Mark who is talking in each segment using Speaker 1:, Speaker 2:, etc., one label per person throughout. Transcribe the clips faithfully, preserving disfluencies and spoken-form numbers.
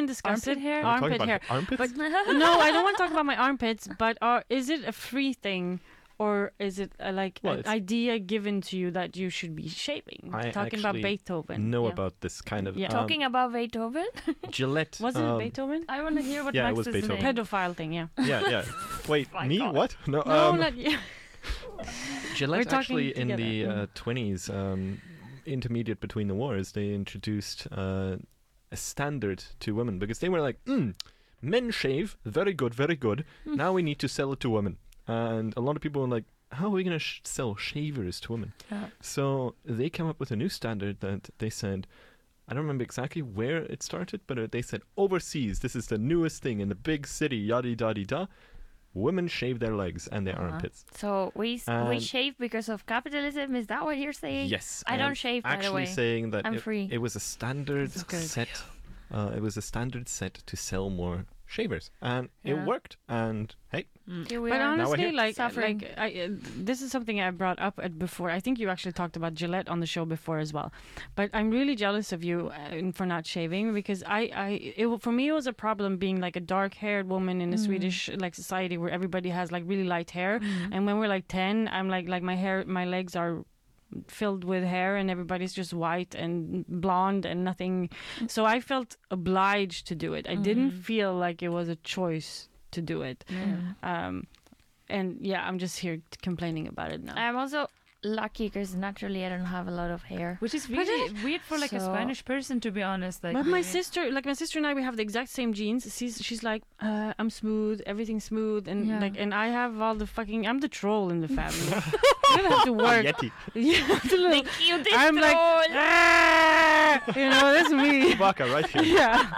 Speaker 1: discuss
Speaker 2: Armpit
Speaker 1: it.
Speaker 2: hair?
Speaker 3: Are we talking
Speaker 1: Armpit
Speaker 3: about
Speaker 1: hair.
Speaker 3: armpits?
Speaker 1: But no, I don't want to talk about my armpits. But are, is it a free thing, or is it a, like
Speaker 3: Well,
Speaker 1: an
Speaker 3: it's-
Speaker 1: idea given to you that you should be shaving?
Speaker 3: I
Speaker 1: Talking about
Speaker 3: actually
Speaker 1: Beethoven.
Speaker 3: know
Speaker 1: Yeah.
Speaker 3: about this kind of
Speaker 1: Yeah.
Speaker 3: um,
Speaker 4: Talking about Beethoven.
Speaker 3: Gillette.
Speaker 1: Was it
Speaker 3: um,
Speaker 1: Beethoven?
Speaker 2: I want to hear what
Speaker 3: Yeah, it
Speaker 2: Max
Speaker 3: was
Speaker 2: is
Speaker 3: Beethoven.
Speaker 2: saying.
Speaker 1: Pedophile thing, yeah.
Speaker 3: Yeah, yeah. Wait,
Speaker 4: My
Speaker 3: me?
Speaker 4: God.
Speaker 3: What? No,
Speaker 1: No,
Speaker 3: um,
Speaker 1: not you.
Speaker 3: Gillette
Speaker 1: talking
Speaker 3: actually in the
Speaker 1: together.
Speaker 3: uh, twenties, um, intermediate between the wars, they introduced uh, a standard to women because they were like, mm, men shave, very good, very good. Now we need to sell it to women. And a lot of people were like, how are we going to sh- sell shavers to women?
Speaker 4: Yeah.
Speaker 3: So they came up with a new standard that they said, I don't remember exactly where it started, but uh, they said overseas, this is the newest thing in the big city, yada yada da. Women shave their legs and their
Speaker 4: Uh-huh.
Speaker 3: armpits.
Speaker 4: So we s- we
Speaker 3: And-
Speaker 4: shave because of capitalism. Is that what you're saying?
Speaker 3: Yes,
Speaker 4: I don't
Speaker 3: and
Speaker 4: shave, by the
Speaker 3: Actually,
Speaker 4: way.
Speaker 3: saying that
Speaker 4: I'm
Speaker 3: it,
Speaker 4: free.
Speaker 3: it was a standard
Speaker 1: This is good.
Speaker 3: set. Uh, it was a standard set to sell more shavers, and
Speaker 4: Yeah.
Speaker 3: it worked. And hey,
Speaker 4: Here we
Speaker 1: But
Speaker 4: are.
Speaker 3: we're
Speaker 1: honestly,
Speaker 3: here.
Speaker 1: like,
Speaker 4: Suffering.
Speaker 1: like I, uh, this is something I brought up at before. I think you actually talked about Gillette on the show before as well. But I'm really jealous of you uh, for not shaving because I, I, it, w- for me, it was a problem being like a dark-haired woman in a
Speaker 4: Mm.
Speaker 1: Swedish like society where everybody has like really light hair, and when we're like ten, I'm like like my hair, my legs are filled with hair and everybody's just white and blonde and nothing. So I felt obliged to do it. I didn't
Speaker 4: Mhm.
Speaker 1: feel like it was a choice to do it.
Speaker 4: Yeah.
Speaker 1: Um, and yeah, I'm just here t- complaining about it now.
Speaker 4: I'm also lucky because naturally I don't have a lot of hair.
Speaker 2: Which is really weird for like a
Speaker 4: So-
Speaker 2: Spanish person, to be honest. Like,
Speaker 1: but my sister, like my sister and I, we have the exact same genes. She's she's like, uh, I'm smooth, everything's smooth, and
Speaker 4: Yeah.
Speaker 1: like, and I have all the fucking. I'm the troll in the family. You don't have to work.
Speaker 3: Yeti,
Speaker 1: Yeah, the little-
Speaker 4: The cutest
Speaker 1: I'm like,
Speaker 4: troll.
Speaker 1: "Ah!" you know, that's me.
Speaker 3: Chewbacca, right here.
Speaker 1: Yeah.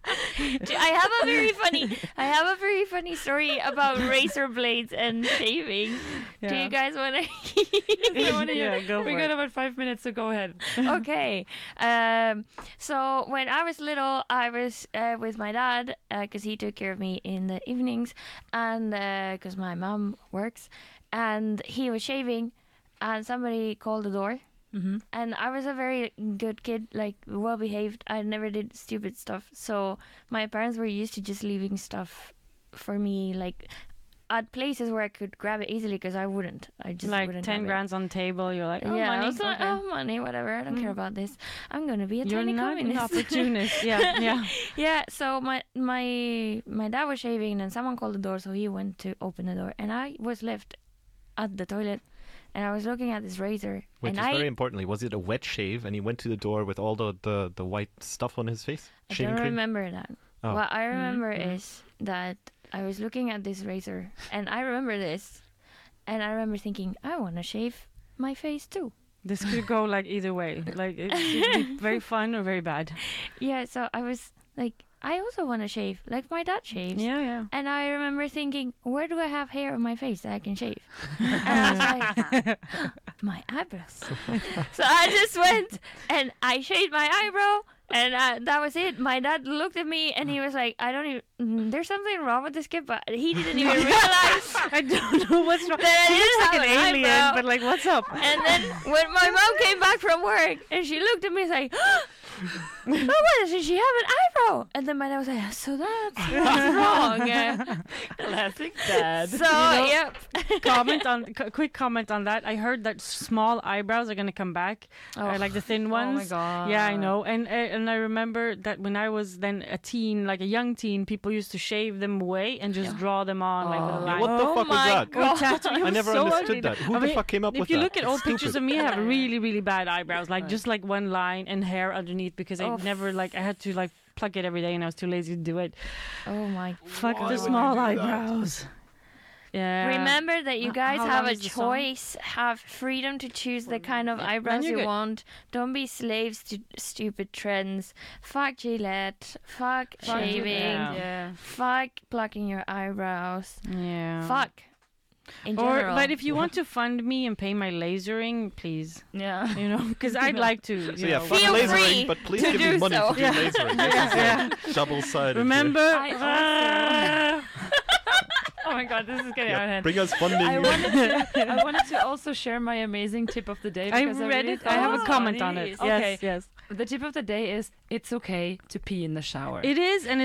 Speaker 4: I have a very funny I have a very funny story about razor blades and shaving. Do
Speaker 1: Yeah.
Speaker 4: you guys want to
Speaker 2: I wanna hear-
Speaker 1: Yeah, go
Speaker 2: we
Speaker 1: for
Speaker 2: got
Speaker 1: it.
Speaker 2: about five minutes, so go ahead.
Speaker 4: Okay. Um, so when I was little, I was uh, with my dad because he took care of me in the evenings, and because my mom works, and he was shaving, and somebody called the door.
Speaker 2: Mm-hmm.
Speaker 4: And I was a very good kid, like well behaved. I never did stupid stuff. So my parents were used to just leaving stuff for me, like at places where I could grab it easily, because I wouldn't. I just
Speaker 1: Like
Speaker 4: wouldn't
Speaker 1: ten
Speaker 4: grab it.
Speaker 1: grand's on the table. You're like, oh,
Speaker 4: yeah, I
Speaker 1: money.
Speaker 4: was like,
Speaker 1: okay.
Speaker 4: oh, money, whatever. I don't care
Speaker 1: Mm.
Speaker 4: about this. I'm gonna be a
Speaker 1: You're
Speaker 4: tiny
Speaker 1: not an
Speaker 4: communist.
Speaker 1: opportunist. Yeah, yeah.
Speaker 4: Yeah. So my my my dad was shaving, and someone called the door, so he went to open the door, and I was left at the toilet, and I was looking at this razor,
Speaker 3: Wait,
Speaker 4: and
Speaker 3: just
Speaker 4: I
Speaker 3: very importantly, was it a wet shave? And he went to the door with all the, the, the white stuff on his face?
Speaker 4: I
Speaker 3: Shaving
Speaker 4: don't
Speaker 3: cream?
Speaker 4: remember that.
Speaker 3: Oh.
Speaker 4: What I remember
Speaker 1: mhm.
Speaker 4: is that I was looking at this razor, and I remember this, and I remember thinking, I want to shave my face too.
Speaker 1: This could go like either way. Like it could be very fun or very bad.
Speaker 4: Yeah, so I was like, I also want to shave, like my dad shaves.
Speaker 1: Yeah, yeah.
Speaker 4: And I remember thinking, where do I have hair on my face that I can shave? And I was like, my eyebrows. So I just went and I shaved my eyebrow, and uh, that was it. My dad looked at me and he was like, I don't even, mm, there's something wrong with this kid, but he didn't even realize
Speaker 1: I don't know what's wrong.
Speaker 4: that I
Speaker 1: He
Speaker 4: didn't
Speaker 1: looks like
Speaker 4: have
Speaker 1: an
Speaker 4: an
Speaker 1: alien,
Speaker 4: eyebrow.
Speaker 1: but like, what's up?
Speaker 4: And then when my mom came back from work and she looked at me, like, oh, what, does she have an eyebrow? And then my dad was like, so that's what's wrong. Uh,
Speaker 2: Classic dad.
Speaker 4: so,
Speaker 1: know-
Speaker 4: yep.
Speaker 1: Comment on c- quick comment on that. I heard that small eyebrows are gonna come back, uh,
Speaker 4: Oh.
Speaker 1: like the thin
Speaker 2: Oh
Speaker 1: ones.
Speaker 2: my god.
Speaker 1: Yeah, I know. And uh, and I remember that when I was then a teen, like a young teen, people used to shave them away and just
Speaker 4: Yeah.
Speaker 1: draw them on like with a
Speaker 2: Oh.
Speaker 1: line.
Speaker 3: What the
Speaker 4: Oh
Speaker 3: fuck was
Speaker 4: my
Speaker 3: that?
Speaker 4: God.
Speaker 1: Or tattoo. It
Speaker 3: I
Speaker 1: was
Speaker 3: never
Speaker 1: so
Speaker 3: understood
Speaker 1: ugly.
Speaker 3: that. Who
Speaker 1: I
Speaker 3: the
Speaker 1: mean,
Speaker 3: fuck came up
Speaker 1: if
Speaker 3: with
Speaker 1: you
Speaker 3: that?
Speaker 1: look at old
Speaker 3: It's
Speaker 1: pictures
Speaker 3: stupid.
Speaker 1: of me, I have really, really bad eyebrows, like
Speaker 2: Right.
Speaker 1: just like one line and hair underneath because I
Speaker 4: Oh,
Speaker 1: never like I had to like pluck it every day and I was too lazy to do it.
Speaker 4: Oh my.
Speaker 1: Fuck
Speaker 3: Why
Speaker 1: the
Speaker 3: would you
Speaker 1: small
Speaker 3: do that?
Speaker 1: eyebrows. Yeah.
Speaker 4: Remember that you
Speaker 1: H-
Speaker 4: guys
Speaker 1: how
Speaker 4: have
Speaker 1: long
Speaker 4: a
Speaker 1: is the song?
Speaker 4: choice, have freedom to choose the kind of eyebrows
Speaker 1: you're
Speaker 4: you
Speaker 1: good.
Speaker 4: want. Don't be slaves to stupid trends. Fuck Gillette. Fuck,
Speaker 1: Fuck
Speaker 4: shaving.
Speaker 1: Gillette.
Speaker 2: Yeah.
Speaker 4: Fuck plucking your eyebrows.
Speaker 1: Yeah.
Speaker 4: Fuck. In
Speaker 1: Or,
Speaker 4: general.
Speaker 1: but if you want to fund me and pay my lasering, please,
Speaker 2: Yeah.
Speaker 1: you know, because I'd like to. You
Speaker 3: So yeah,
Speaker 1: know,
Speaker 3: fuck
Speaker 4: Feel
Speaker 3: lasering,
Speaker 4: free
Speaker 3: but please
Speaker 4: to
Speaker 3: give
Speaker 4: do
Speaker 3: me money
Speaker 4: so.
Speaker 3: to do
Speaker 1: Yeah.
Speaker 3: lasering. This is
Speaker 1: Yeah.
Speaker 3: like double-sided.
Speaker 1: Remember?
Speaker 2: I also-
Speaker 1: Ah.
Speaker 2: Oh my god, this is getting out of
Speaker 3: Yeah,
Speaker 2: hand.
Speaker 3: bring us funding.
Speaker 2: I wanted to. I wanted to also share my amazing tip of the day.
Speaker 1: I
Speaker 2: because
Speaker 1: read
Speaker 2: really
Speaker 1: it.
Speaker 2: thought
Speaker 1: I have
Speaker 2: was
Speaker 1: a comment
Speaker 2: funny.
Speaker 1: on it.
Speaker 2: Okay.
Speaker 1: Yes, yes.
Speaker 2: The tip of the day is it's okay to pee in the shower.
Speaker 1: It is, and